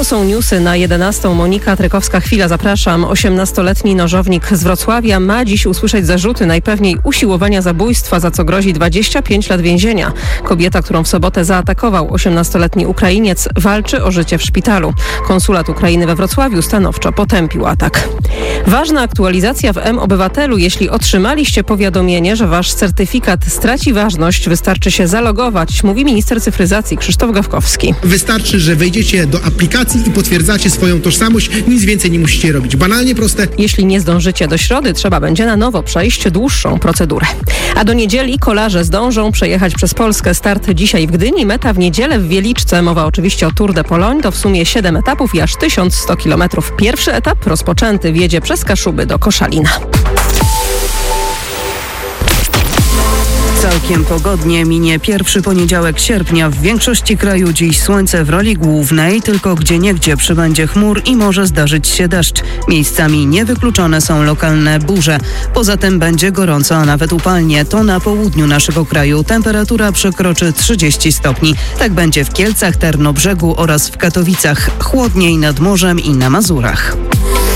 są newsy na 11. Monika Trykowska-Chwila. Zapraszam. 18-letni nożownik z Wrocławia ma dziś usłyszeć zarzuty najpewniej usiłowania zabójstwa, za co grozi 25 lat więzienia. Kobieta, którą w sobotę zaatakował 18-letni Ukrainiec, walczy o życie w szpitalu. Konsulat Ukrainy we Wrocławiu stanowczo potępił atak. Ważna aktualizacja w mObywatelu. Jeśli otrzymaliście powiadomienie, że wasz certyfikat straci ważność, wystarczy się zalogować, mówi minister cyfryzacji Krzysztof Gawkowski. Wystarczy, że wejdziecie do aplikacji i potwierdzacie swoją tożsamość. Nic więcej nie musicie robić. Banalnie proste. Jeśli nie zdążycie do środy, trzeba będzie na nowo przejść dłuższą procedurę. A do niedzieli kolarze zdążą przejechać przez Polskę. Start dzisiaj w Gdyni, meta w niedzielę w Wieliczce. Mowa oczywiście o Tour de Pologne. To w sumie 7 etapów i aż 1100 km. Pierwszy etap rozpoczęty wjedzie przez Kaszuby do Koszalina. Całkiem pogodnie minie pierwszy poniedziałek sierpnia. W większości kraju dziś słońce w roli głównej, tylko gdzieniegdzie przybędzie chmur i może zdarzyć się deszcz. Miejscami niewykluczone są lokalne burze. Poza tym będzie gorąco, a nawet upalnie. To na południu naszego kraju. Temperatura przekroczy 30 stopni. Tak będzie w Kielcach, Tarnobrzegu oraz w Katowicach. Chłodniej nad morzem i na Mazurach.